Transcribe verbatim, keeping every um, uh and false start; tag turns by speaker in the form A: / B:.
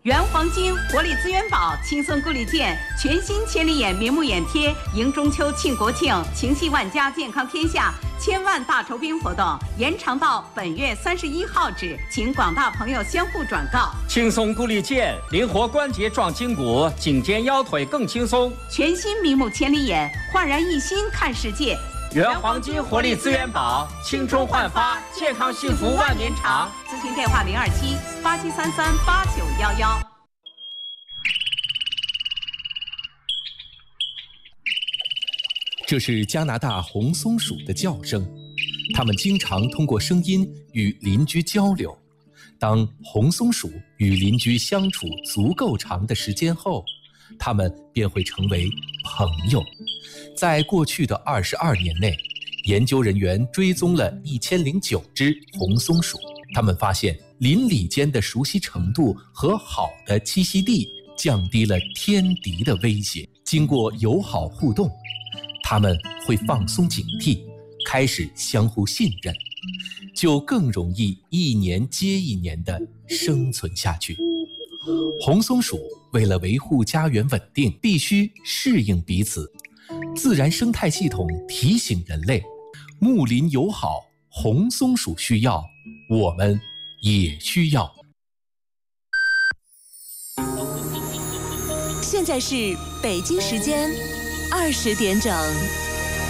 A: 原黄金活力资源宝轻松顾里健全新千里眼明目眼贴，迎中秋庆国庆，情系万家，健康天下，千万大酬宾活动延长到本月三十一号止，请广大朋友相互转告。
B: 轻松顾里健，灵活关节壮筋骨，颈肩腰腿更轻松。
A: 全新明目千里眼，焕然一新看世界。
B: 原黄金活力资源宝，青春焕发，健康幸福万年长。
A: 咨询电话零二七八七三三八九幺幺。
C: 这是加拿大红松鼠的叫声，它们经常通过声音与邻居交流。当红松鼠与邻居相处足够长的时间后，它们便会成为朋友。在过去的二十二年内，研究人员追踪了一千零九只红松鼠，他们发现邻里间的熟悉程度和好的栖息地降低了天敌的威胁。经过友好互动，它们会放松警惕，开始相互信任，就更容易一年接一年地生存下去。红松鼠为了维护家园稳定，必须适应彼此。自然生态系统提醒人类，睦邻友好，红松鼠需要，我们也需要。
D: 现在是北京时间二十点整。